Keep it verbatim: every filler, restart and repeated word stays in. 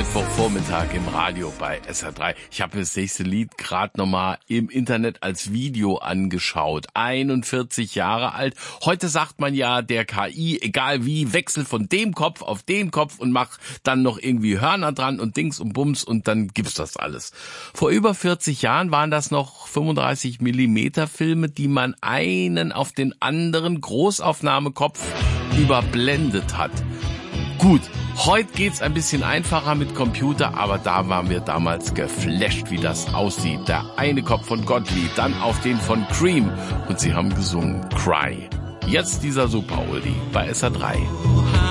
Mittwochvormittag im Radio bei S R drei. Ich habe mir das nächste Lied gerade nochmal im Internet als Video angeschaut. einundvierzig Jahre alt. Heute sagt man ja der K I, egal wie, wechsel von dem Kopf auf den Kopf und mach dann noch irgendwie Hörner dran und Dings und Bums und dann gibt's das alles. Vor über vierzig Jahren waren das noch fünfunddreißig Millimeter Filme, die man einen auf den anderen Großaufnahmekopf überblendet hat. Gut, heute geht's ein bisschen einfacher mit Computer, aber da waren wir damals geflasht, wie das aussieht. Der eine Kopf von Gottlieb, dann auf den von Cream und sie haben gesungen Cry. Jetzt dieser Super-Oldie bei S R drei.